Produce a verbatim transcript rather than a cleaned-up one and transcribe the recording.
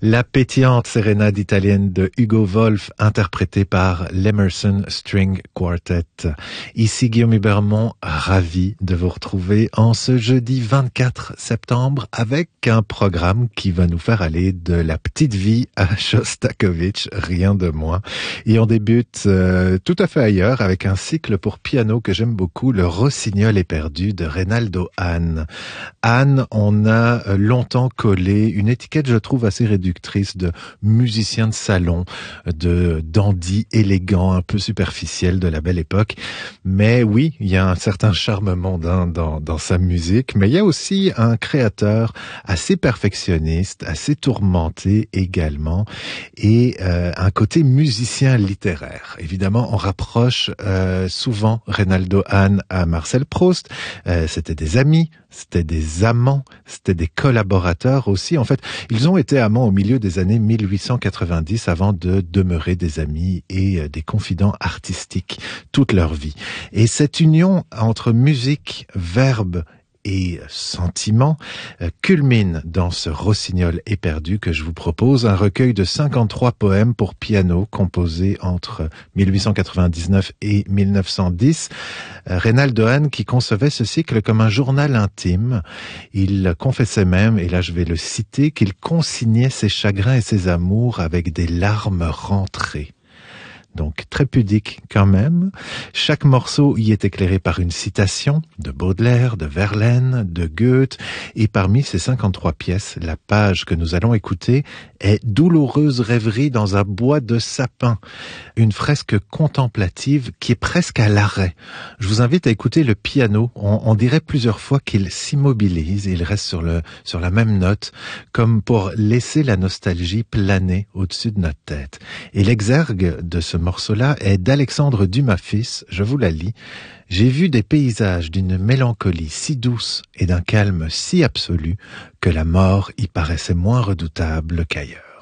La pétillante sérénade italienne de Hugo Wolf, interprétée par l'Emerson String Quartet. Ici Guillaume Hubermont, ravi de vous retrouver en ce jeudi vingt-quatre septembre avec un programme qui va nous faire aller de la petite vie à Shostakovich, rien de moins. Et on débute euh, tout à fait ailleurs avec un cycle pour piano que j'aime beaucoup, le Rossignol éperdu de Reynaldo Hahn. Hahn, on a longtemps collé une étiquette, je trouve, assez réductrice de musicien de salon, de dandy élégant, un peu superficiel de la belle époque. Mais oui, il y a un certain charme mondain dans, dans sa musique, mais il y a aussi un créateur assez perfectionniste, assez tourmenté également, et euh, un côté musicien littéraire. Évidemment, on rapproche euh, souvent Reynaldo Hahn à Marcel Proust. Euh, c'était des amis, c'était des amants, c'était des collaborateurs aussi. En fait, ils ont été amants au milieu des années mille huit cent quatre-vingt-dix avant de demeurer des amis et des confidents artistiques toute leur vie. Et cette union entre musique, verbe et sentiment euh, culmine dans ce Rossignol éperdu que je vous propose, un recueil de cinquante-trois poèmes pour piano composés entre mille huit cent quatre-vingt-dix-neuf et mille neuf cent dix. Euh, Reynaldo Hahn qui concevait ce cycle comme un journal intime. Il confessait même, et là je vais le citer, qu'il consignait ses chagrins et ses amours avec des larmes rentrées. Donc très pudique quand même. Chaque morceau y est éclairé par une citation de Baudelaire, de Verlaine, de Goethe, et parmi ces cinquante-trois pièces, la page que nous allons écouter est Douloureuse rêverie dans un bois de sapin, une fresque contemplative qui est presque à l'arrêt. Je vous invite à écouter le piano. On, on dirait plusieurs fois qu'il s'immobilise, il reste sur le sur la même note, comme pour laisser la nostalgie planer au-dessus de notre tête. Et l'exergue de ce morceau-là est d'Alexandre Dumas fils, je vous la lis. J'ai vu des paysages d'une mélancolie si douce et d'un calme si absolu que la mort y paraissait moins redoutable qu'ailleurs.